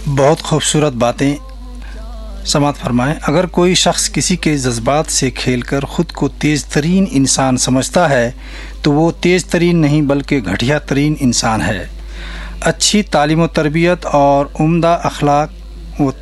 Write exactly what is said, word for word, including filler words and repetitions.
बहुत खूबसूरत बातें समात फरमाएं। अगर कोई शख्स किसी के जज्बात से खेलकर ख़ुद को तेज़ तरीन इंसान समझता है तो वो तेज़ तरीन नहीं बल्कि घटिया तरीन इंसान है। अच्छी तालीम व तरबियत और उम्दा अखलाक वो